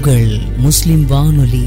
உங்கள் முஸ்லிம் வானொலி.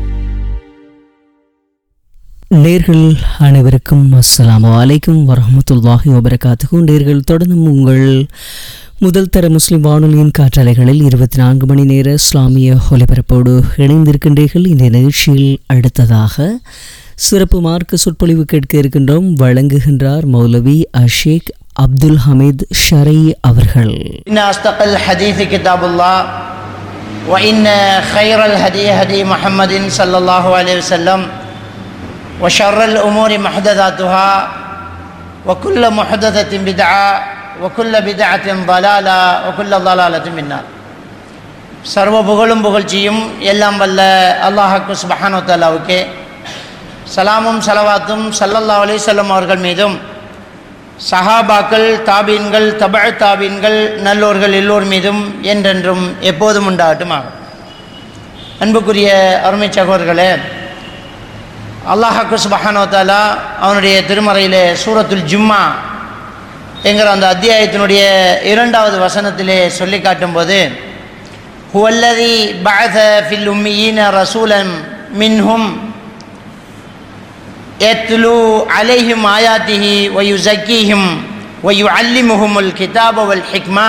நேர்கள் அனைவருக்கும் அஸ்ஸலாமு அலைக்கும் வரஹ்மத்துல்லாஹி வபரகாத்துஹு. நேர்கள் தொடர்ந்தும் உங்கள் முதல் தர முஸ்லிம் வானொலியின் காற்றலைகளில் 24 மணி நேர இஸ்லாமிய ஒலிபரப்போடு இணைந்திருக்கின்றீர்கள். இந்த நிகழ்ச்சியில் அடுத்ததாக சிறப்பு மார்க்க சொற்பொழிவு கேட்க இருக்கின்றோம். வழங்குகின்றார் மௌலவி அஷேக் அப்துல் ஹமீத் ஷரை அவர்கள். அஸ்தகல் ஹதீஸ் கிதாபுல்லாஹ் வ இன்ன கைரல் ஹதி ஹதி முஹம்மதின் ஸல்லல்லாஹு அலைஹி வஸல்லம் வ ஷர்ரல் உமூரி முஹ்தஸாத்துஹா வ குல்லு முஹ்தஸத்தின் பித்ஆ வ குல்லு பித்அத்தின் ضலாலா வ குல்லு ضலாலத்தின் பின்னார். சர்வ புகழும் புகழ்ச்சியும் எல்லாம் வல்ல அல்லாஹ் சுப்ஹானஹு வ தஆலாவுக்கே, சலாமும் சலவாத்தும் ஸல்லல்லாஹு அலைஹி வஸல்லம் அவர்கள் மீதும், சஹாபாக்கள், தாபீன்கள், தபஅ தாபீன்கள், நல்லோர்கள் எல்லோர் மீதும் என்றென்றும் எப்போதும் உண்டாகட்டுமாக. அன்புக்குரிய அருமை சகோதரர்களே, அல்லாஹ் சுப்ஹானஹு வ தஆலா அவனுடைய திருமறையிலே சூரத்துல் ஜும்மா என்கிற அந்த அத்தியாயத்தினுடைய 2வது வசனத்திலே சொல்லி காட்டும்போது, ஹுவல்லதி பஅஸ ஃபில் உம்மீன ரசூலன் மின்ஹும் يتلو عليهم آياته ويزكيهم ويعلمهم الكتاب والحكمة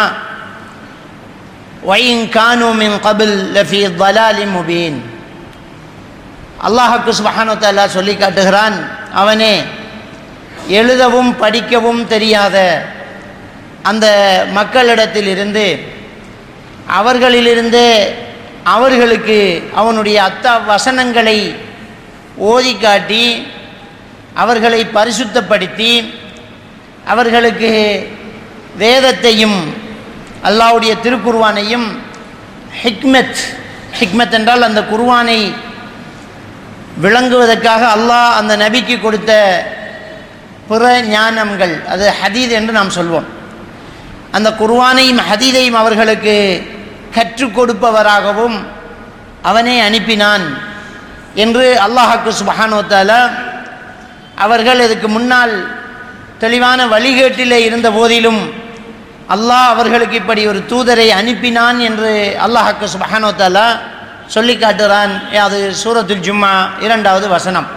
وإن كانوا من قبل لفي ضلال مبين. அல்லாஹ் சுப்ஹானஹு வ தஆலா சொல்லி காட்டுகிறான், அவனே எழுதவும் படிக்கவும் தெரியாத அந்த மக்களிடத்திலிருந்து அவர்களிலிருந்து அவர்களுக்கு அவனுடைய வசனங்களை ஓதி காட்டி அவர்களை பரிசுத்தப்படுத்தி அவர்களுக்கு வேதத்தையும் அல்லாஹ்வுடைய திருக்குர்ஆனையும் ஹிக்மத் என்றால் அந்த குர்ஆனை விளங்குவதற்காக அல்லாஹ் அந்த நபிக்கு கொடுத்த பிற ஞானங்கள், அது ஹதீத் என்று நாம் சொல்வோம். அந்த குர்ஆனையும் ஹதீதையும் அவர்களுக்கு கற்றுக் கொடுப்பவராகவும் அவனே அனுப்பினான் என்று அல்லாஹ் சுப்ஹானஹு வ தஆலா அவர்கள் இதுக்கு முன்னால் தெளிவான வழிகேட்டிலே இருந்த போதிலும் அல்லாஹ் அவர்களுக்கு இப்படி ஒரு தூதரை அனுப்பினான் என்று அல்லாஹ் சுப்ஹானஹு வ தஆலா சொல்லி காட்டுகிறான். அது சூரத்துல் ஜும்மா 2வது வசனம்.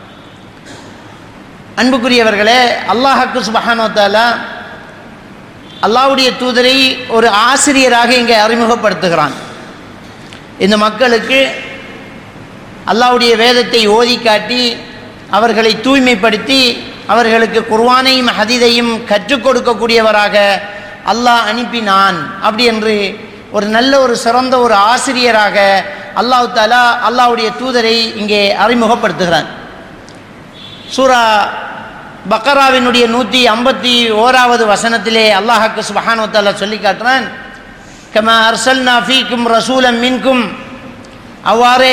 அன்புக்குரியவர்களே, அல்லாஹ் சுப்ஹானஹு வ தஆலா அல்லாஹ்வுடைய தூதரை ஒரு ஆசிரியராக இங்கே அறிமுகப்படுத்துகிறான். இந்த மக்களுக்கு அல்லாஹ்வுடைய வேதத்தை ஓதி காட்டி அவர்களை தூய்மைப்படுத்தி அவர்களுக்கு குர்ஆனையும் ஹதீதையும் கற்றுக் கொடுக்கக்கூடியவராக அல்லாஹ் அனுப்பினான். அப்படி என்று ஒரு நல்ல ஒரு சிறந்த ஒரு ஆசிரியராக அல்லாஹ் தஆலா அல்லாஹ்வுடைய தூதரை இங்கே அறிமுகப்படுத்துகிறான். சூரா பக்கராவினுடைய 151வது வசனத்திலே அல்லாஹ் சுப்ஹானஹு வ தஆலா சொல்லி காட்டுறான், கமா அர்சல்னா ஃபீக்கும் ரசூலம் மின்கும், அவ்வாறே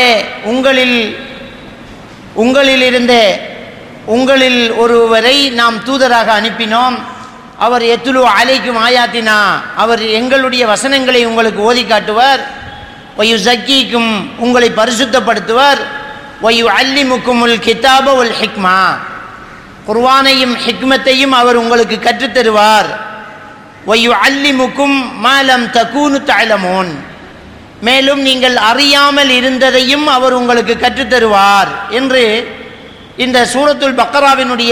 உங்களில் ஒருவரை நாம் தூதராக அனுப்பினோம். அவர் எத்துலு அலைக்கும் ஆயாத்தினா, அவர் எங்களுடைய வசனங்களை உங்களுக்கு ஓதி காட்டுவார். வயு ஜக்கீக்கும், உங்களை பரிசுத்தப்படுத்துவார். வயு அல்லிமுக்குமுல் கிதாப வல் ஹிக்மா, குர்ஆனையும் ஹிக்மத்தையும் அவர் உங்களுக்கு கற்றுத்தருவார். வயு அல்லிமுக்கும் மாலம் தகூனு தஅலமூன், மேலும் நீங்கள் அறியாமல் இருந்ததையும் அவர் உங்களுக்கு கற்றுத்தருவார் என்று இந்த சூரத்துல் பக்கராவினுடைய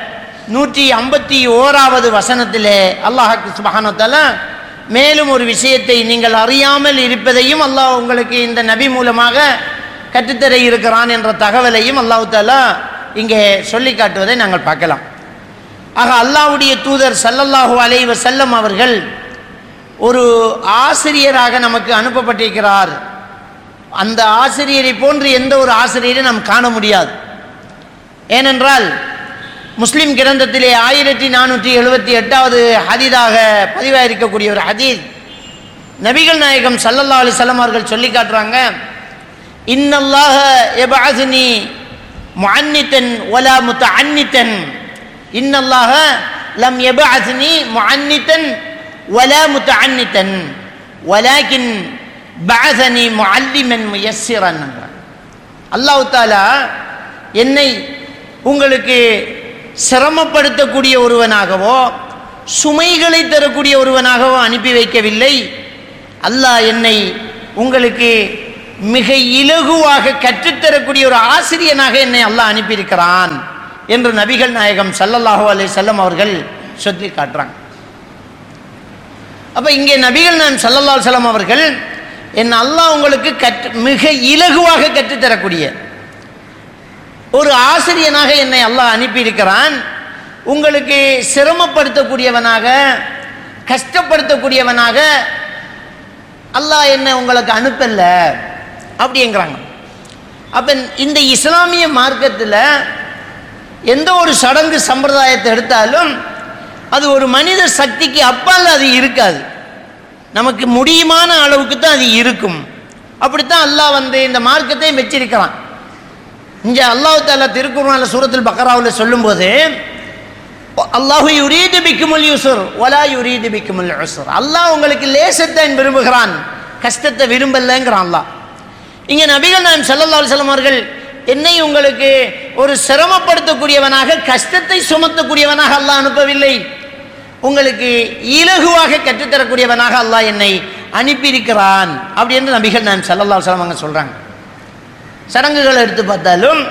151வது வசனத்திலே அல்லாஹ் சுப்ஹானஹு வ தஆலா மேலும் ஒரு விஷயத்தை, நீங்கள் அறியாமல் இருப்பதையும் அல்லாஹ் உங்களுக்கு இந்த நபி மூலமாக கற்றுத்தர இருக்கிறான் என்ற தகவலையும் அல்லாஹ் தஆலா இங்கே சொல்லி காட்டுவதை நாங்கள் பார்க்கலாம். ஆக அல்லாஹ்வுடைய தூதர் ஸல்லல்லாஹு அலைஹி வஸல்லம் அவர்கள் ஒரு ஆசிரியராக நமக்கு அனுப்பப்பட்டிருக்கிறார். அந்த ஆசிரியரை போன்று எந்த ஒரு ஆசிரியரை நாம் காண முடியாது. ஏனென்றால் முஸ்லிம் கிரந்தத்திலே 1478வது ஹதீதாக பதிவாயிருக்கக்கூடிய ஒரு ஹதீஸ், நபிகள் நாயகம் ஸல்லல்லாஹு அலைஹி வஸல்லம் அவர்கள் சொல்லி காட்டுறாங்க, இன்னல்லாஹ யபஅஸனி முஅன்னிதன் வலா முத்தஅன்னிதன், இன்னல்லாஹ லம் யபஅஸனி முஅன்னிதன் வலா முத்தஅன்னிதன் வலாக்கின் பஅஸனி முஅல்லிமன் முயஸ்ஸிரன். அல்லாஹ் தஆலா என்னை உங்களுக்கு சிரமப்படுத்தக்கூடிய ஒருவனாகவோ சுமைகளை தரக்கூடிய ஒருவனாகவோ அனுப்பி வைக்கவில்லை. அல்லாஹ் என்னை உங்களுக்கு மிக இலகுவாக கற்றுத்தரக்கூடிய ஒரு ஆசிரியனாக என்னை அல்லாஹ் அனுப்பியிருக்கிறான் என்று நபிகள் நாயகம் ஸல்லல்லாஹு அலைஹி வஸல்லம் அவர்கள் சொல்லி காட்டுறாங்க. அப்போ இங்கே நபிகள் நாயகம் ஸல்லல்லாஹு அலைஹி வஸல்லம் அவர்கள் என்ன அல்லாஹ் உங்களுக்கு மிக இலகுவாக கற்றுத்தரக்கூடிய ஒரு ஆசிரியனாக என்னை அல்லாஹ் அனுப்பியிருக்கிறான். உங்களுக்கு சிரமப்படுத்தக்கூடியவனாக கஷ்டப்படுத்தக்கூடியவனாக அல்லாஹ் என்ன உங்களுக்கு அனுப்பல அப்படிங்கிறாங்க. அப்போ இந்த இஸ்லாமிய மார்க்கத்தில் எந்த ஒரு சடங்கு சம்பிரதாயத்தை எடுத்தாலும் அது ஒரு மனித சக்திக்கு அப்பால் அது இருக்காது. நமக்கு முடியுமான அளவுக்கு தான் அது இருக்கும். அப்படித்தான் அல்லாஹ் இந்த மார்க்கத்தை வச்சிருக்கிறான். இங்கே அல்லாஹ் தஆலா திருக்குர்ஆனில் சூரத்துல் பக்ராவில் சொல்லும்போது அல்லாஹு யுரீது பிக்குமுல் யுஸ்ர் வலா யுரீது பிக்குமுல் உஸ்ர், அல்லாஹ் உங்களுக்கு லேசத்தை விரும்புகிறான், கஷ்டத்தை விரும்பலைங்கிறான் அல்லாஹ். இங்கே நபிகள் நாயகம் ஸல்லல்லாஹு அலைஹி வஸல்லம் அவர்கள் என்னை உங்களுக்கு ஒரு சிரமப்படுத்தக்கூடியவனாக கஷ்டத்தை சுமத்தக்கூடியவனாக அல்லாஹ் அனுப்பவில்லை, உங்களுக்கு இலகுவாக கற்றுத்தரக்கூடியவனாக அல்லாஹ் என்னை அனுப்பியிருக்கிறான் அப்படி என்று நபிகள் நாயகம் ஸல்லல்லாஹு அலைஹி வஸல்லம் அவங்க சொல்கிறாங்க. சடங்குகளை எடுத்து பார்த்தாலும்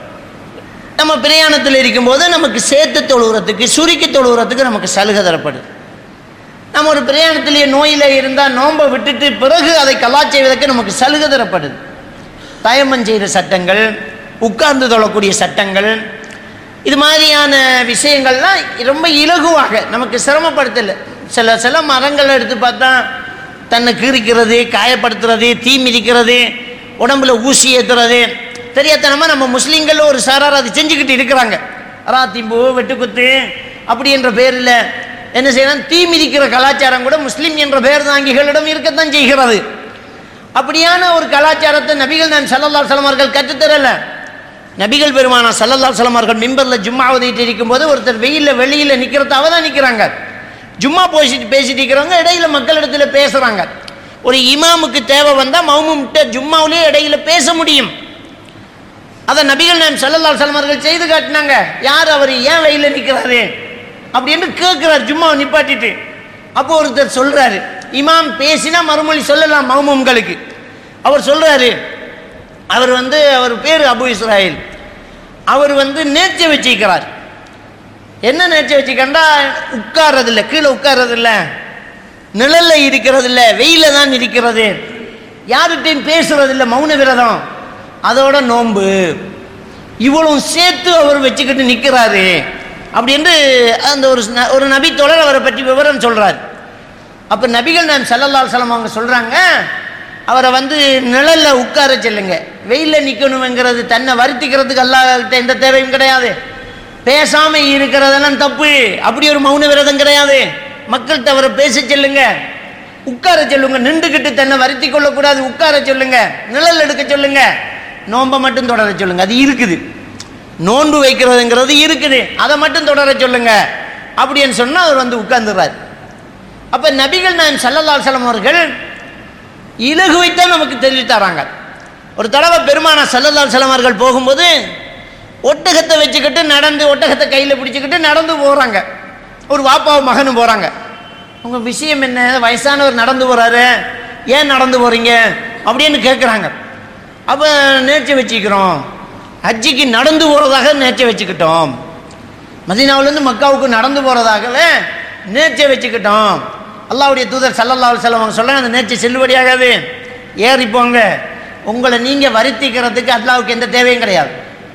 நம்ம பிரயாணத்தில் இருக்கும்போது நமக்கு சேர்த்து தொழுகிறதுக்கு சுருக்கி தொழுகிறதுக்கு நமக்கு சலுகை தரப்படுது. நம்ம ஒரு பிரயாணத்திலேயே நோயில் இருந்தால் நோன்பை விட்டுட்டு பிறகு அதை கலா செய்வதற்கு நமக்கு சலுகை தரப்படுது. தயமம் செய்கிற சட்டங்கள், உட்கார்ந்து தொழக்கூடிய சட்டங்கள், இது மாதிரியான விஷயங்கள்லாம் ரொம்ப இலகுவாக நமக்கு சிரமப்படுத்தலை. சில மரங்களை எடுத்து பார்த்தா தன்னை கீறிக்கிறது, காயப்படுத்துறது, தீ மிதிக்கிறது, உடம்புல ஊசி ஏற்றுறது, தெரியாதனமாக நம்ம முஸ்லீம்கள் ஒரு சாரார் அது செஞ்சுக்கிட்டு இருக்கிறாங்க. ராத்திம்பூ வெட்டுக்குத்து அப்படி என்ற பேரில் என்ன செய்யணும், தீ மிதிக்கிற கலாச்சாரம் கூட முஸ்லீம் என்ற பெயர் தாங்கிகளிடம் இருக்கத்தான் செய்கிறது. அப்படியான ஒரு கலாச்சாரத்தை நபிகள் நாயகம் ஸல்லல்லாஹு அலைஹி வஸல்லம் அவர்கள் கற்றுத்தரல. நபிகள் பெருமானார் ஸல்லல்லாஹு அலைஹி வஸல்லம் அவர்கள் மிம்பரில் ஜும்மா ஓதிட்டு இருக்கும்போது ஒருத்தர் வெளியில் நிற்கிறத தான் நிற்கிறாங்க. ஜும்மா பேசிட்டு இருக்கிறவங்க இடையில மக்களிடத்தில் பேசுகிறாங்க. ஒரு இமாமுக்கு தேவை வந்தால் மௌமும்கிட்ட ஜும்மாவிலே இடையில பேச முடியும். அதை நபிகள் நாயகம் ஸல்லல்லாஹு அலைஹி வஸல்லம் அவர்கள் செய்து காட்டினாங்க. யார் அவர், ஏன் வெளியில் நிற்கிறாரு அப்படின்னு கேட்குறாரு ஜும்மாவை நிப்பாட்டிட்டு. அப்போ ஒருத்தர் சொல்கிறாரு, இமாம் பேசினா மறுமொழி சொல்லலாம் மௌமும்களுக்கு. அவர் சொல்கிறாரு, அவர் பேர் அபு இஸ்ராயில், அவர் நேர்ச்சி வச்சிருக்கிறார். என்ன நேர்ச்சி வச்சுக்கண்டா, உட்கார்றதில்லை, கீழே உட்கார்றதில்ல, நிழல்ல இருக்கிறது இல்லை, வெயில தான் இருக்கிறது, யார்கிட்டையும் பேசுறதில்லை, மௌன விரதம், அதோட நோன்பு, இவ்வளவு சேர்த்து அவர் வச்சுக்கிட்டு நிற்கிறாரு அப்படின்னு அந்த ஒரு நபி தோழர் அவரை பற்றி விவரம் சொல்றாரு. அப்ப நபிகள் நாயகம் ஸல்லல்லாஹு அலைஹி வஸல்லம் அவங்க சொல்றாங்க, அவரை நிழல்ல உட்கார சொல்லுங்க, வெயில நிக்கணுங்கிறது தன்னை வருத்திக்கிறதுக்கு அல்லாஹ்கிட்ட எந்த தேவையும் கிடையாது. பேசாம இருக்கிறதெல்லாம் தப்பு, அப்படி ஒரு மௌன விரதம் கிடையாது. மக்கள் தவிர பேச சொல்லுங்க, உட்கார சொல்லுங்க, நின்றுக்கிட்டு தன்னை வருத்தி கொள்ளக்கூடாது, உட்கார சொல்லுங்க, நிழல் எடுக்க சொல்லுங்க, நோன்பை மட்டும் தொடர சொல்லுங்க. அது இருக்குது, நோன்பு வைக்கிறதுங்கிறது இருக்குது, அதை மட்டும் தொடர சொல்லுங்க அப்படின்னு சொன்னா அவர் உட்கார்ந்துறாரு. அப்ப நபிகள் நாயகம் ஸல்லல்லாஹு அலைஹி வஸல்லம் அவர்கள் இலகுவைத்தான் நமக்கு தெரிவித்து தராங்க. ஒரு தடவை பெருமானார் ஸல்லல்லாஹு அலைஹி வஸல்லம் அவர்கள் போகும்போது ஒட்டகத்தை வச்சுக்கிட்டு நடந்து, ஒட்டகத்தை கையில் பிடிச்சிக்கிட்டு நடந்து போகிறாங்க. ஒரு வாப்பாவும் மகனும் போகிறாங்க. உங்கள் விஷயம் என்ன, வயசானவர் நடந்து போகிறாரு, ஏன் நடந்து போகிறீங்க அப்படின்னு கேட்குறாங்க. அப்போ நேர்ச்சி வச்சுக்கிறோம், ஹஜ்ஜிக்கு நடந்து போகிறதாக நேர்ச்சி வச்சுக்கிட்டோம், மதீனாவிலேருந்து மக்காவுக்கு நடந்து போகிறதாகவே நேர்ச்சி வச்சுக்கிட்டோம். அல்லாஹ்வுடைய தூதர் ஸல்லல்லாஹு அலைஹி வஸல்லம் அவங்க சொல்ல, அந்த நேர்ச்சி செல்லுபடியாகாது, ஏறிப்போங்க, உங்களை நீங்கள் வருத்திக்கிறதுக்கு அல்லாஹ்வுக்கு எந்த தேவையும் கிடையாது,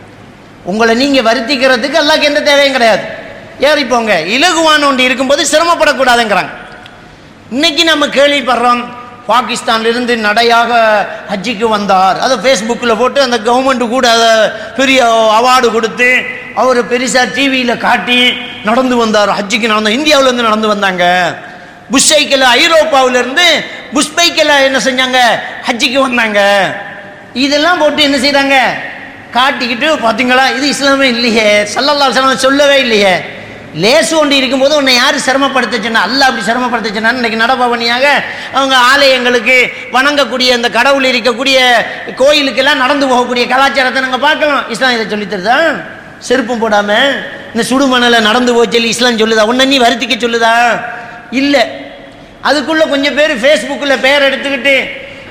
உங்களை நீங்கள் வருத்திக்கிறதுக்கு அல்லாஹ்வுக்கு எந்த தேவையும் கிடையாது, ஏறிப்போங்க, இலகுவான ஒன்று இருக்கும்போது சிரமப்படக்கூடாதுங்கிறாங்க. இன்னைக்கு நம்ம கேள்விப்படுறோம், பாகிஸ்தான்லேருந்து நடையாக ஹஜ்ஜிக்கு வந்தார், அதை ஃபேஸ்புக்கில் போட்டு அந்த கவர்மெண்ட்டு கூட அதை பெரிய அவார்டு கொடுத்து அவர் பெருசாக டிவியில் காட்டி நடந்து வந்தார், ஹஜ்ஜிக்கு நடந்தார், இந்தியாவிலேருந்து நடந்து வந்தாங்க, புஷ்பைக்கில் ஐரோப்பாவிலேருந்து புஷ்பைக்கில் என்ன செஞ்சாங்க, ஹஜ்ஜிக்கு வந்தாங்க, இதெல்லாம் போட்டு என்ன செய்கிறாங்க, காட்டிக்கிட்டு பார்த்தீங்களா இது இஸ்லாமே இல்லையே, ஸல்லல்லாஹு அலைஹி வஸல்லம் சொல்லவே இல்லையே, லேசு ஒன்று இருக்கும்போது உன்னை யார் சிரமப்படுத்துச்சுன்னா, அல்லாஹ் அப்படி சிரமப்படுத்துச்சுன்னா இன்னைக்கு நடப்பவனியாக அவங்க ஆலயங்களுக்கு வணங்கக்கூடிய அந்த கடவுள் இருக்கக்கூடிய கோயிலுக்கெல்லாம் நடந்து போகக்கூடிய கலாச்சாரத்தை நாங்கள் பார்க்கலாம். இஸ்லாம் இதை சொல்லித்தருதா? செருப்பும் போடாமல் இந்த சுடுமணலை நடந்து போய் சொல்லி இஸ்லாம் சொல்லுதா? உன்னை நீ வருத்திக்க சொல்லுதா? இல்லை. அதுக்குள்ளே கொஞ்சம் பேர் ஃபேஸ்புக்கில் பேர் எடுத்துக்கிட்டு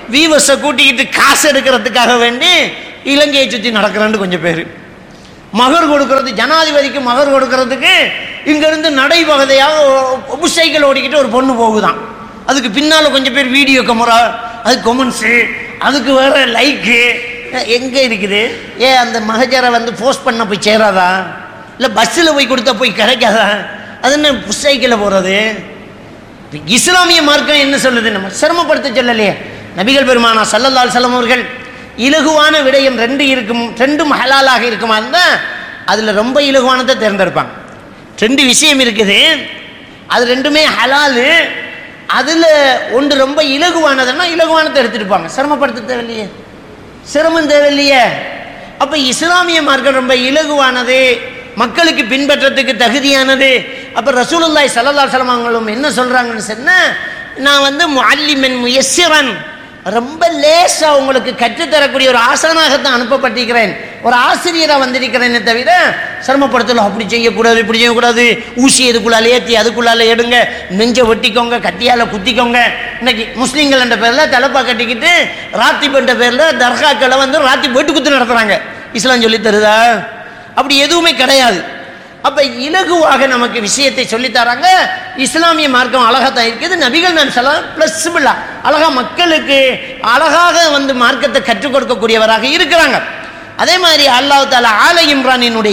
வீவர்ஸை கூட்டிக்கிட்டு காசு எடுக்கிறதுக்காக வேண்டி இலங்கையை சுற்றி நடக்கிறான்னு கொஞ்சம் பேர். மகர் கொடுக்கறது, ஜனாதிபதிக்கு மகர் கொடுக்கறதுக்கு இங்கிருந்து நடைபகுதியாக சைக்கிள் ஓடிக்கிட்டு ஒரு பொண்ணு போகுதான். அதுக்கு பின்னால் கொஞ்சம் பேர் வீடியோ கேமரா, அதுக்கு கொமெண்ட்ஸு, அதுக்கு வேற லைக்கு. எங்கே இருக்குது? அந்த மகஜரை போஸ்ட் பண்ண போய் சேராதா? இல்லை பஸ்ஸில் போய் கொடுத்தா போய் கிடைக்காதா? அது என்ன சைக்கிளில் போகிறது? இஸ்லாமிய மார்க்கம் என்ன சொல்லுது? நம்ம சிரமப்படுத்த சொல்லலையே. நபிகள் பெருமானா ஸல்லல்லாஹு அலைஹி வஸல்லம் அவர்கள் இலகுவான விடயம் ரெண்டும் ஹலாலாக இருக்குமா இருந்தால் அதில் ரொம்ப இலகுவானதை தேர்ந்தெடுப்பாங்க. 2 விஷயம் இருக்குது, அது ரெண்டுமே ஹலாலு. அதில் ஒன்று ரொம்ப இலகுவானதுன்னா இலகுவானதை எடுத்துருப்பாங்க. சிரமப்படுத்த தேவையில்லையே, சிரமம் தேவையில்லையே. அப்போ இஸ்லாமிய மார்க்கம் ரொம்ப இலகுவானது, மக்களுக்கு பின்பற்றத்துக்கு தகுதியானது. அப்போ ரசூலுல்லாஹி ஸல்லல்லாஹு அலைஹி வஸல்லம் அவங்களும் என்ன சொல்கிறாங்கன்னு சொன்னால், நான் முஅல்லிமன் முயஸ்ஸிரன், ரொம்ப லேசாக உங்களுக்கு கற்றுத்தரக்கூடிய ஒரு ஆசானாகத்தான் அனுப்பப்பட்டிருக்கிறேன், ஒரு ஆசிரியராக வந்திருக்கிறேன்னு தவிர சிரமப்படுத்தலாம். அப்படி செய்யக்கூடாது, இப்படி செய்யக்கூடாது, ஊசி இதுக்குள்ளால ஏற்றி அதுக்குள்ளால எடுங்க, நெஞ்சை வெட்டிக்கோங்க, கத்தியால் குத்திக்கோங்க. இன்னைக்கு முஸ்லீம்கள் என்ற பேரில் தலைப்பா கட்டிக்கிட்டு ராத்திப் என்ற பேரில் தர்காக்களை ராத்திப் வெட்டு குத்து நடத்துகிறாங்க. இஸ்லாம் சொல்லி தருதா? அப்படி எதுவுமே கிடையாது. அப்போ இலகுவாக நமக்கு விஷயத்தை சொல்லித்தராங்க. இஸ்லாமிய மார்க்கம் அழகாக தான் இருக்குது. நபிகள் நான் சொல்ல ப்ளஸ்பிளா அழகாக மக்களுக்கு அழகாக மார்க்கத்தை கற்றுக் கொடுக்கக்கூடியவராக இருக்கிறாங்க. அதே மாதிரி அல்லாஹ் தஆலா ஆல இம்ரானினுடைய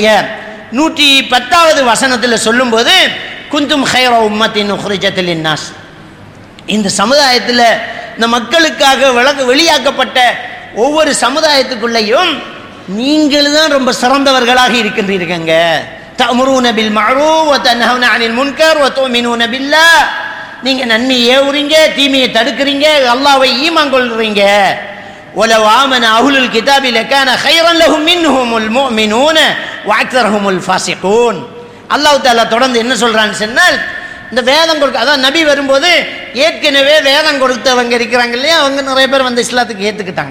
110வது வசனத்தில் சொல்லும்போது, குந்தும் ஹைர உம்மத்தின் உஹ்ரிஜத் லின்னாஸ், இந்த சமுதாயத்தில் இந்த மக்களுக்காக வெளியாக்கப்பட்ட ஒவ்வொரு சமுதாயத்துக்குள்ளேயும் நீங்கள் தான் ரொம்ப சிறந்தவர்களாக இருக்கின்றீர்கள். தஅமுரூன பில் மஅரூஃப் வ தன்ஹவுன அனில் முன்கர் வ துமினூன பில்லாஹ், நீங்க நன்மையை ஏவுறீங்க, தீமையை தடுக்கிறீங்க, அல்லாஹ்வை ஈமான் கொள்றீங்க. வலவ் ஆமன அஹ்லுல் கிதாபி லகான கைரன் லஹும் மின்ஹுமுல் முஃமினூன வ அக்ஸருஹுமுல் ஃபாஸிகூன். அல்லாஹ் தஆலா தொடர்ந்து என்ன சொல்றான்னு சொன்னால், இந்த வேதம் கொடுக்க, அதான் நபி வரும்போது ஏற்கனவே வேதம் கொடுத்தவங்க இருக்கிறாங்க இல்லையா, அவங்க நிறைய பேர் இஸ்லாத்துக்கு ஏற்றுக்கிட்டாங்க.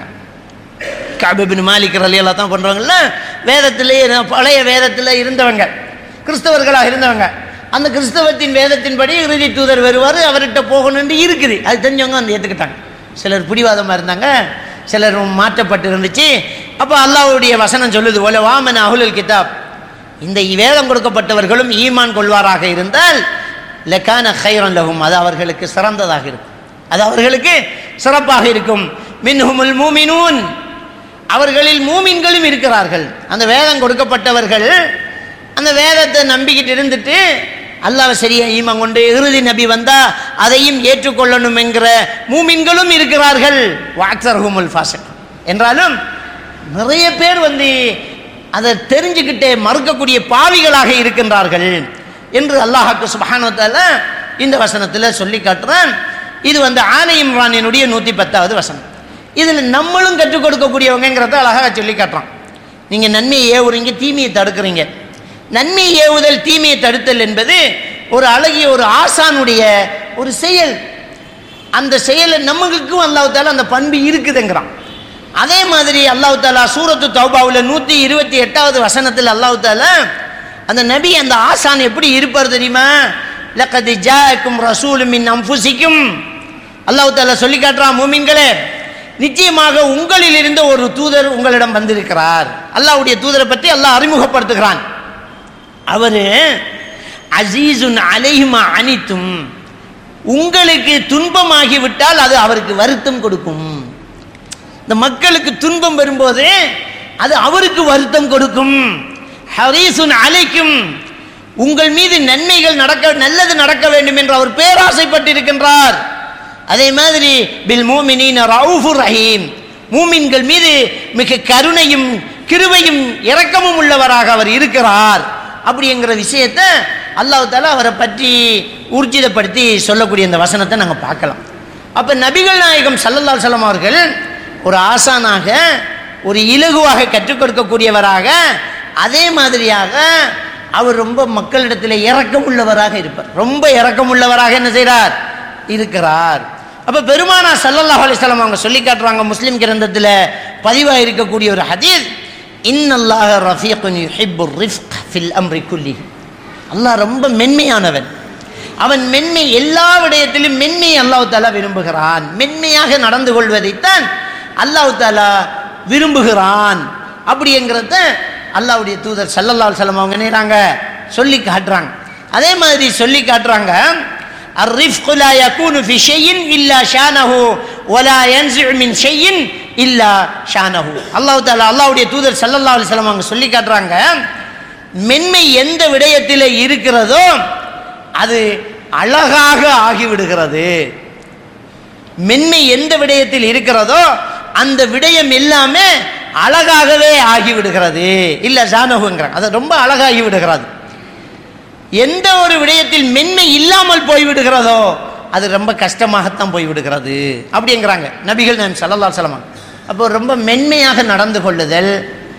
கஅப் இப்னு மாலிக் ரலியல்லாஹு தான் பண்ணுறவங்கள வேதத்திலே பழைய வேதத்தில் இருந்தவங்க, கிறிஸ்தவர்களாக இருந்தவங்க. அந்த கிறிஸ்தவத்தின் வேதத்தின்படி இறுதி தூதர் வருவார், அவர்கிட்ட போகணுன்னு இருக்குது. அது தெரிஞ்சவங்க ஏற்றுக்கிட்டாங்க. சிலர் பிடிவாதமாக இருந்தாங்க, சிலர் மாற்றப்பட்டு இருந்துச்சு. அப்போ அல்லாஹ்வுடைய வசனம் சொல்லுது, ஒல வாமன அஹ்லுல் கிதாப், இந்த வேதம் கொடுக்கப்பட்டவர்களும் ஈமான் கொள்வாராக இருந்தால் லகான கைரன் லஹும், அது அவர்களுக்கு சிறந்ததாக இருக்கும், அது அவர்களுக்கு சிறப்பாக இருக்கும். மின்ஹுமுல் மூமினூன், அவர்களில் மூமின்களும் இருக்கிறார்கள். அந்த வேதம் கொடுக்கப்பட்டவர்கள் அந்த வேதத்தை நம்பிக்கிட்டு இருந்துட்டு அல்லாஹ் சரியா ஈமான் கொண்டு இறுதி நபி வந்தா அதையும் ஏற்றுக்கொள்ளணும் என்கிற மூமின்களும் இருக்கிறார்கள். வாக்ஸர்ஹுமுல் ஃபாஸிக், என்றாலும் நிறைய பேர் அதை தெரிஞ்சுக்கிட்டே மறுக்கக்கூடிய பாவிகளாக இருக்கின்றார்கள் என்று அல்லாஹ் சுப்ஹானஹு வ தஆலா இந்த வசனத்தில் சொல்லி காட்டுறான். இது ஆல இம்ரானினுடைய 110வது வசனம். இதில் நம்மளும் கற்றுக் கொடுக்கக்கூடியவங்கிறத அழகாக சொல்லி காட்டுறான். நீங்கள் நன்மையை ஏவுறீங்க, தீமையை தடுக்கிறீங்க. நன்மையை ஏவுதல், தீமையை தடுத்தல் என்பது ஒரு அழகிய ஒரு ஆசானுடைய ஒரு செயல். அந்த செயலை நம்மளுக்கும் அல்லாஹ் தஆலா அந்த பண்பு இருக்குதுங்கிறான். அதே மாதிரி அல்லாஹ் தஆலா சூரத்து தௌபாவில் 128வது வசனத்தில் அல்லாஹ் தஆலா அந்த நபி, அந்த ஆசான் எப்படி இருப்பார் தெரியுமா? லக்கத் ஜாஅக்கும் ரசூலும் மின் அன்ஃபுசிக்கும், அல்லாஹ் தஆலா சொல்லி காட்டுறான், மூமின்களே, நிச்சயமாக உங்களில் இருந்த ஒரு தூதர் உங்களிடம் வந்திருக்கிறார். அல்லாஹ்வுடைய தூதரை பற்றி அல்லாஹ் அறிமுகப்படுத்துகிறான். அவரு அசீசுன் அலைஹிமா அனித்தும், உங்களுக்கு துன்பமாகிவிட்டால் அது அவருக்கு வருத்தம் கொடுக்கும். இந்த மக்களுக்கு துன்பம் வரும்போது அது அவருக்கு வருத்தம் கொடுக்கும். ஹரீசுன் அலைக்கும், உங்கள் மீது நன்மைகள் நல்லது நடக்க வேண்டும் என்று அவர் பேராசைப்பட்டிருக்கின்றார். அதே மாதிரி பில் மூமினீன ரவுஃபுர் ரஹீம், மூமின்கள் மீது மிக கருணையும் கிருபையும் இரக்கமும் உள்ளவராக அவர் இருக்கிறார். அப்படிங்கிற விஷயத்தை அல்லாஹ் தஆலா அவரை பற்றி ஊர்ஜிதப்படுத்தி சொல்லக்கூடிய இந்த வசனத்தை நாங்கள் பார்க்கலாம். அப்போ நபிகள் நாயகம் ஸல்லல்லாஹு அலைஹி வஸல்லம் அவர்கள் ஒரு ஆசானாக, ஒரு இலகுவாக கற்றுக் கொடுக்கக்கூடியவராக, அதே மாதிரியாக அவர் ரொம்ப மக்களிடத்தில் இரக்கம் உள்ளவராக இருப்பார். ரொம்ப இரக்கம் உள்ளவராக என்ன செய்கிறார்? இருக்கிறார். அப்போ பெருமானா ஸல்லல்லாஹு அலைஹி வஸல்லம் அவங்க சொல்லி காட்டுறாங்க, முஸ்லிம் கிரந்தத்தில் பதிவாக இருக்கக்கூடிய ஒரு ஹதீஸ், இன்னல்லாஹ ரஃபீகுன் யுஹிப்புர் ரிஃப்க் ஃபில் அம்ரி குல்லி, அல்லாஹ் ரொம்ப மென்மையானவன், அவன் மென்மை, எல்லா விடயத்திலும் மென்மையை அல்லாஹ் தஆலா விரும்புகிறான். மென்மையாக நடந்து கொள்வதைத்தான் அல்லாஹ் தஆலா விரும்புகிறான். அப்படிங்கிறத அல்லாஹ்வுடைய தூதர் ஸல்லல்லாஹு அலைஹி வஸல்லம் அவங்க நேராங்க சொல்லி காட்டுறாங்க. அதே மாதிரி சொல்லி காட்டுறாங்க, الرفق لا يكون في شيء إلا شانه ولا ينزع من شيء إلا شانه. அல்லாஹ் தஆலா அல்லாஹ்வுடைய தூதர் ஸல்லல்லாஹு அலைஹி வஸல்லம் அவங்க சொல்லி காட்டுறாங்க, மென்மை எந்த விடயத்தில் இருக்கிறதோ அது அழகாக ஆகிவிடுகிறது. மென்மை எந்த விடயத்தில் இருக்கிறதோ அந்த விடயம் எல்லாமே அழகாகவே ஆகிவிடுகிறது. இல்ல ஷானஹுங்கிறாங்க, அது ரொம்ப அழகாகி விடுகிறது. எந்த ஒரு விடயத்தில் மென்மை இல்லாமல் போய்விடுகிறதோ அது ரொம்ப கஷ்டமாகத்தான் போய்விடுகிறது அப்படிங்கிறாங்க நபிகள் நாயகம் ஸல்லல்லாஹு அலைஹி வஸல்லம். அப்போ ரொம்ப மென்மையாக நடந்து கொள்ளுதல்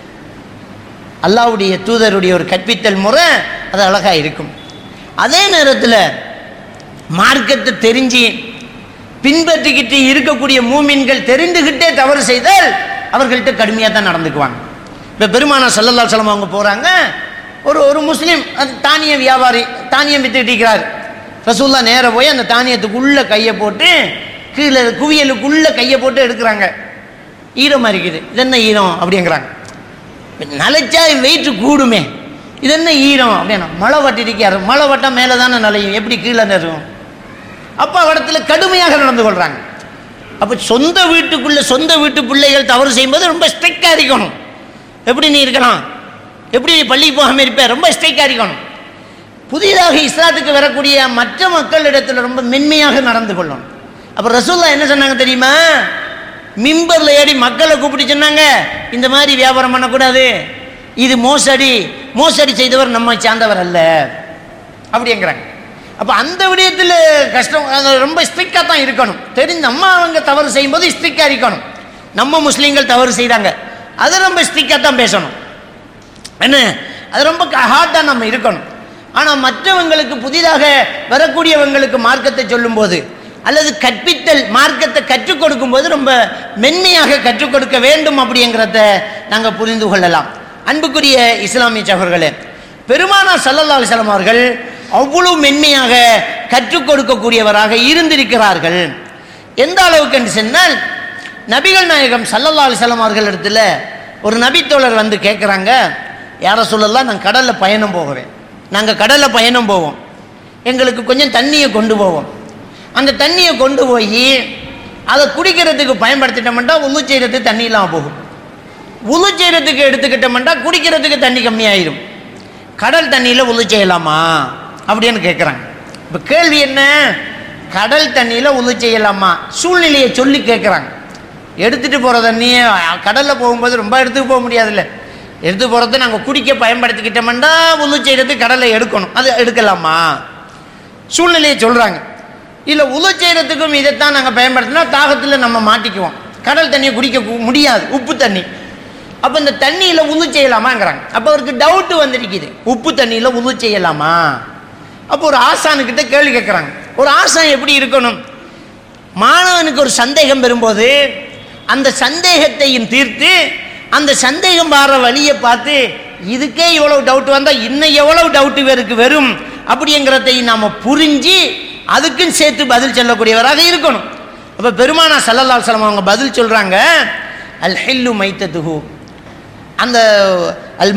அல்லாஹ்வுடைய தூதருடைய ஒரு கற்பித்தல் முறை, அது அழகாக இருக்கும். அதே நேரத்தில் மார்க்கத்தை தெரிஞ்சு பின்பற்றிக்கிட்டு இருக்கக்கூடிய மூமின்கள் தெரிந்துகிட்டே தவறு செய்தால் அவர்கள்ட்ட கடுமையாக தான் நடந்துக்குவாங்க. இப்போ பெருமானார் ஸல்லல்லாஹு அலைஹி வஸல்லம் அவங்க போகிறாங்க, ஒரு முஸ்லீம் அது தானிய வியாபாரி தானியம் வித்துக்கிட்டு இருக்கிறார். ரசூலுல்லாஹ் நேராக போய் அந்த தானியத்துக்குள்ளே கையை போட்டு கீழே குவியலுக்குள்ளே கையை போட்டு எடுக்கிறாங்க. ஈரமாக இருக்குது, இது என்ன ஈரம் அப்படிங்கிறாங்க. நலைச்சா வெயிட்டு கூடுமே, இது என்ன ஈரம் அப்படின்னா, மழை வட்டிருக்காரு, மழை வட்டம் மேலே தானே நலையும், எப்படி கீழே நெருவும். அப்போ இடத்துல கடுமையாக நடந்து கொள்கிறாங்க. அப்போ சொந்த வீட்டுக்குள்ளே சொந்த வீட்டு பிள்ளைகள் தவறு செய்யும்போது ரொம்ப ஸ்ட்ரிக்டாக இருக்கணும். எப்படி நீ இருக்கலாம், எப்படி நீ பள்ளிக்கு போகாமல் இருப்ப, ரொம்ப ஸ்ட்ரிக்டாக இருக்கணும். புதிதாக இஸ்லாத்துக்கு வரக்கூடிய மற்ற மக்களிடத்தில் ரொம்ப மென்மையாக நடந்து கொள்ளணும். அப்போ ரசூலுல்லாஹ் என்ன சொன்னாங்க தெரியுமா, மிம்பரில் ஏறி மக்களை கூப்பிட்டு சொன்னாங்க, இந்த மாதிரி வியாபாரம் பண்ணக்கூடாது, இது மோசடி, மோசடி செய்தவர் நம்ம சார்ந்தவர் அல்ல அப்படிங்கிறாங்க. அப்போ அந்த விடயத்தில் கஷ்டம், ரொம்ப ஸ்ட்ரிக்டாக தான் இருக்கணும். தெரிஞ்சு நம்ம அவங்க தவறு செய்யும்போது ஸ்ட்ரிக்டாக இருக்கணும். நம்ம முஸ்லீம்கள் தவறு செய்கிறாங்க, அதை ரொம்ப ஸ்ட்ரிக்டாக தான் பேசணும். என்ன, அது ரொம்ப ஹார்டாக நம்ம இருக்கணும். ஆனால் மற்றவங்களுக்கு புதிதாக வரக்கூடியவங்களுக்கு மார்க்கத்தை சொல்லும்போது அல்லது கற்பித்தல் மார்க்கத்தை கற்றுக் கொடுக்கும்போது ரொம்ப மென்மையாக கற்றுக் கொடுக்க வேண்டும் அப்படிங்கிறத நாங்கள் புரிந்து கொள்ளலாம். அன்புக்குரிய இஸ்லாமிய சகோதரர்களே, பெருமானார் ஸல்லல்லாஹு அலைஹி வஸல்லம் அவர்கள் அவ்வளவு மென்மையாக கற்றுக் கொடுக்கக்கூடியவராக இருந்திருக்கிறார்கள். எந்த அளவுக்கு என்று சொன்னால், நபிகள் நாயகம் ஸல்லல்லாஹு அலைஹி வஸல்லம் அவர்கள் இடத்துல ஒரு நபித்தோழர் வந்து கேட்குறாங்க, யார சொல்லலாம், நான் கடலில் பயணம் போகிறேன், நாங்கள் கடலில் பயணம் போவோம், எங்களுக்கு கொஞ்சம் தண்ணியை கொண்டு போவோம், அந்த தண்ணியை கொண்டு போய் அதை குடிக்கிறதுக்கு பயன்படுத்திட்டோம்னா உழு செய்கிறதுக்கு தண்ணி இல்லாமல் போகும், உழு செய்கிறதுக்கு எடுத்துக்கிட்டோம்னா குடிக்கிறதுக்கு தண்ணி கம்மியாயிடும், கடல் தண்ணியில் உழு செய்யலாமா அப்படின்னு கேட்குறாங்க. இப்போ கேள்வி என்ன, கடல் தண்ணியில் உழு செய்யலாமா, சூழ்நிலையை சொல்லி கேட்குறாங்க. எடுத்துகிட்டு போகிற தண்ணியை கடலில் போகும்போது ரொம்ப எடுத்துகிட்டு போக முடியாதுல்ல, எடுத்து போகிறத நாங்கள் குடிக்க பயன்படுத்திக்கிட்டோம்னா உழு செய்கிறதுக்கு கடலை எடுக்கணும், அது எடுக்கலாமா, சூழ்நிலையை சொல்கிறாங்க. இல்லை உழு செய்கிறதுக்கும் இதைத்தான் நாங்கள் பயன்படுத்தினா தாகத்தில் நம்ம மாட்டிக்குவோம், கடல் தண்ணியை குடிக்க முடியாது, உப்பு தண்ணி, அப்போ இந்த தண்ணியில் உழு செய்யலாமாங்கிறாங்க. அப்போ அவருக்கு டவுட்டு வந்துருக்குது, உப்பு தண்ணியில் உழு செய்யலாமா. அப்போ ஒரு ஆசானுக்கிட்ட கேள்வி கேட்குறாங்க. ஒரு ஆசான் எப்படி இருக்கணும், மாணவனுக்கு ஒரு சந்தேகம் வரும்போது அந்த சந்தேகத்தையும் தீர்த்து அந்த சந்தேகம் வர வழியை பார்த்து இதுக்கே இவ்வளவு டவுட் வந்தால் இன்னும் எவ்வளவு டவுட்டு வேருக்கு வரும் அப்படிங்கிறதையும் நாம் புரிஞ்சு அதுக்கும் சேர்த்து பதில் சொல்லக்கூடியவராக இருக்கணும். அப்போ பெருமானார் ஸல்லல்லாஹு அலைஹி வஸல்லம் அவங்க பதில் சொல்கிறாங்க, அல் ஹில்லு மைத்ததுஹு, அந்த அல்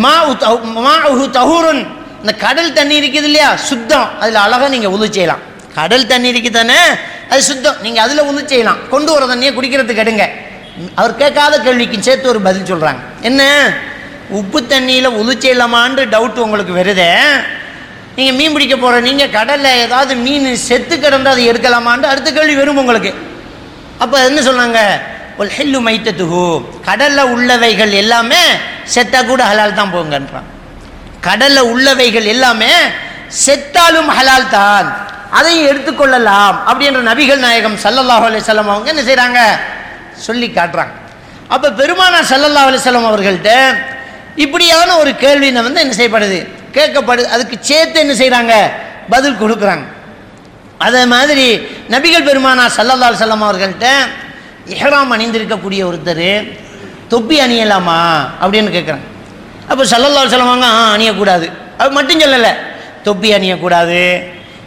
மாஉஹு தஹூருன், இந்த கடல் தண்ணி இருக்குது இல்லையா, சுத்தம், அதில் அழகாக நீங்கள் உழு செய்யலாம். கடல் தண்ணி இருக்குது தானே, அது சுத்தம், நீங்கள் அதில் உழு செய்யலாம், கொண்டு வர தண்ணியை குடிக்கிறதுக்கு எடுங்க. அவர் கேட்காத கேள்விக்கு சேர்த்து ஒரு பதில் சொல்கிறாங்க. என்ன, உப்பு தண்ணியில் உழு செய்யலாமான்னு டவுட் உங்களுக்கு வருதே, நீங்கள் மீன் பிடிக்க போகிற நீங்கள் கடலில் ஏதாவது மீன் செத்து கிடந்து அதை எடுக்கலாமான்னு அடுத்த கேள்வி வரும் உங்களுக்கு. அப்போ என்ன சொன்னாங்க, ஒல் ஹில்லு மைத்ததுஹு, கடலில் உள்ளவைகள் எல்லாமே செத்தா கூட ஹலால் தான் போங்கன்றான். கடலில் உள்ளவைகள் எல்லாமே செத்தாலும் ஹலால் தான், அதையும் எடுத்துக்கொள்ளலாம் அப்படின்ற நபிகள் நாயகம் ஸல்லல்லாஹு அலைஹி வஸல்லம் அவங்க என்ன செய்கிறாங்க, சொல்லி காட்டுறாங்க. அப்போ பெருமானார் ஸல்லல்லாஹு அலைஹி வஸல்லம் அவர்கள்ட்ட இப்படியான ஒரு கேள்வினை வந்து என்ன செய்யப்படுது, கேட்கப்படுது, அதுக்கு சேர்த்து என்ன செய்கிறாங்க, பதில் கொடுக்குறாங்க. அதே மாதிரி நபிகள் பெருமானார் ஸல்லல்லாஹு அலைஹி வஸல்லம் அவர்கள்ட்ட இஹ்ராம் அணிந்திருக்கக்கூடிய ஒருத்தர் தொப்பி அணியலாமா அப்படின்னு கேட்குறாங்க. அப்போ ஸல்லல்லாஹு அலைஹி வஸல்லம் அவங்க அணியக்கூடாது, அது மட்டும் சொல்லலை, தொப்பி அணியக்கூடாது,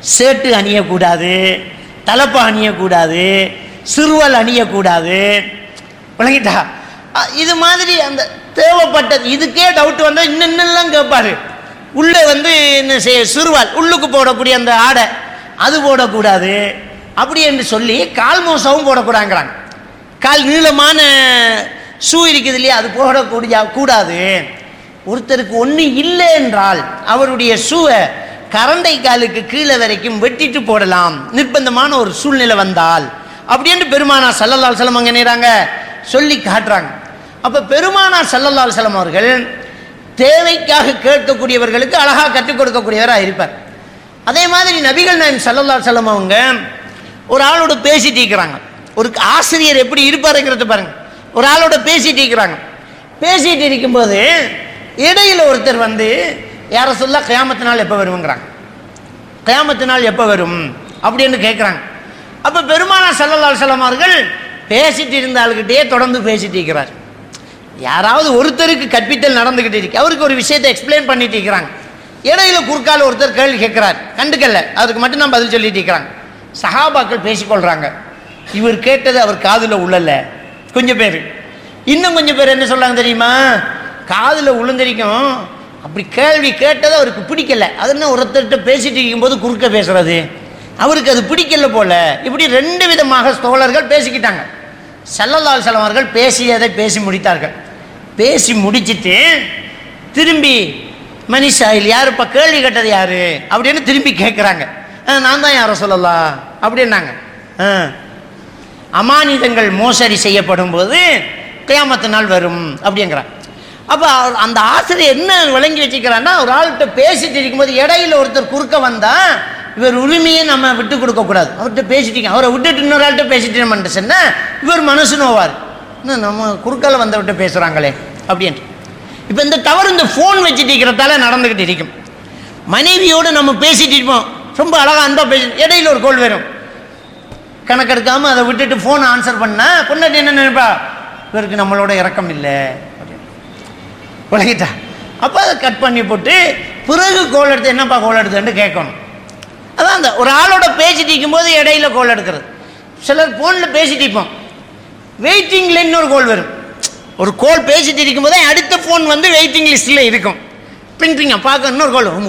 சேட்டு அணியக்கூடாது, தலப்பா அணியக்கூடாது, சிறுவல் அணியக்கூடாது. விளங்கிட்டா? இது மாதிரி அந்த தேவைப்பட்டது. இதுக்கே டவுட் வந்தால் இன்னெல்லாம் கேட்பாரு. உள்ளே வந்து என்ன செய்ய, சிறுவால் உள்ளுக்கு போடக்கூடிய அந்த ஆடை அது போடக்கூடாது அப்படி என்று சொல்லி கால் மோசவும் போடக்கூடாங்கிறாங்க. கால் நீளமான ஷூ இருக்குது இல்லையா, அது கூடாது. ஒருத்தருக்கு ஒன்று இல்லை என்றால் அவருடைய ஷூவை கரண்டை காலுக்கு கீழே வரைக்கும் வெட்டிட்டு போடலாம், நிர்பந்தமான ஒரு சூழ்நிலை வந்தால் அப்படின்னு பெருமானார் ஸல்லல்லாஹு அலைஹி வஸல்லம் அங்கே நேராங்க சொல்லி காட்டுறாங்க. அப்போ பெருமானார் ஸல்லல்லாஹு அலைஹி வஸல்லம் அவர்கள் தேவைக்காக கேட்கக்கூடியவர்களுக்கு அழகாக கற்றுக் கொடுக்கக்கூடியவராக இருப்பார். அதே மாதிரி நபிகள் நாயகம் ஸல்லல்லாஹு அலைஹி வஸல்லம் அவங்க ஒரு ஆளோட பேசிட்டு இருக்கிறாங்க. ஒரு ஆசிரியர் எப்படி இருப்பாருங்கிறது பாருங்க. ஒரு ஆளோட பேசிட்டு இருக்கிறாங்க. பேசிட்டு இருக்கும்போது இடையில ஒருத்தர் வந்து யார சொல்ல கியாமத்து நாள் எப்போ வருங்கிறாங்க. கியாமத்து நாள் எப்போ வரும் அப்படின்னு கேட்குறாங்க. அப்போ பெருமானார் ஸல்லல்லாஹு அலைஹி வஸல்லம் அவர்கள் பேசிட்டு இருந்த ஆளுகிட்டே தொடர்ந்து பேசிட்டு இருக்கிறார். யாராவது ஒருத்தருக்கு கற்பித்தல் நடந்துகிட்டு இருக்கு, அவருக்கு ஒரு விஷயத்தை எக்ஸ்பிளைன் பண்ணிட்டு இருக்கிறாங்க. இடையில குறுக்கால ஒருத்தர் கேள்வி கேட்கிறார், கண்டுக்கல்ல, அதுக்கு மட்டும் நான் பதில் சொல்லிட்டு இருக்கிறாங்க. சஹாபாக்கள் பேசிக்கொள்றாங்க. இவர் கேட்டது அவர் காதுல உள்ளல. கொஞ்சம் பேர், இன்னும் கொஞ்சம் பேர் என்ன சொல்றாங்க தெரியுமா, காதுல உளுந்தரிக்கும், அப்படி கேள்வி கேட்டது அவருக்கு பிடிக்கல. அது என்ன ஒருத்தர்கிட்ட பேசிட்டு இருக்கும்போது குறுக்க பேசுறது, அவருக்கு அது பிடிக்கல போல. இப்படி ரெண்டு விதமாக தோழர்கள் பேசிக்கிட்டாங்க. ஸல்லல்லாஹு அலைஹி வஸல்லம் அவர்கள் பேசியதை பேசி முடித்தார்கள். பேசி முடிச்சுட்டு திரும்பி மனிஷாயில் யாருப்பா கேள்வி கேட்டது யாரு அப்படின்னு திரும்பி கேட்குறாங்க. நான் தான் யாரை சொல்லலாம் அப்படின்னாங்க. அமானிதங்கள் மோசடி செய்யப்படும் போது கியாமத்து நாள் வரும் அப்படிங்கிறாங்க. அப்போ அந்த ஆசிரியர் என்ன விளங்கி வச்சுக்கிறான்னா, ஒரு ஆள்கிட்ட பேசிட்டு இருக்கும்போது இடையில ஒருத்தர் குறுக்க வந்தா இவர் உரிமையை நம்ம விட்டு கொடுக்கக்கூடாது. அவர்கிட்ட பேசிட்டீங்க, அவரை விட்டுட்டு இன்னொரு ஆள்கிட்ட பேசிட்டு சொன்னா இவர் மனசு நோவார், நம்ம குறுக்கால வந்தவர்கிட்ட பேசுகிறாங்களே அப்படின்ட்டு. இப்போ இந்த தவறு இந்த ஃபோன் வச்சுட்டு இருக்கிறதால நடந்துக்கிட்டு இருக்கும். மனைவியோடு நம்ம பேசிட்டு இருப்போம், ரொம்ப அழகாக அன்பாக பேசி, இடையில ஒரு கோல் வரும், கணக்கெடுக்காமல் அதை விட்டுட்டு ஃபோனை ஆன்சர் பண்ணால் பொண்ணாட்டி என்ன நினைப்பா, இவருக்கு நம்மளோட இறக்கம் இல்லை அப்படின்னு விளங்கிட்டா. அப்போ அதை கட் பண்ணி போட்டு பிறகு கோல் எடுத்து என்னப்பா கோல் எடுத்துன்னு கேட்கணும். அதான் அந்த ஒரு ஆளோட பேசிட்டு இருக்கும்போது இடையில கோல் எடுக்கிறது. சிலர் ஃபோனில் பேசிட்டு இருப்போம், வெயிட்டிங்கில் இன்னொரு கோல் வரும். ஒரு கோல் பேசிட்டு இருக்கும்போதே அடுத்த ஃபோன் வந்து வெயிட்டிங் லிஸ்ட்டில் இருக்கும். பிங் பிங்க பார்க்க இன்னொரு கோல்